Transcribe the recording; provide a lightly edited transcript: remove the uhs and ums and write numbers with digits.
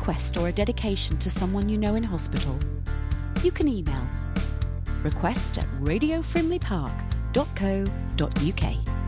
request or a dedication to someone you know in hospital, you can email request@radiofrimleypark.co.uk.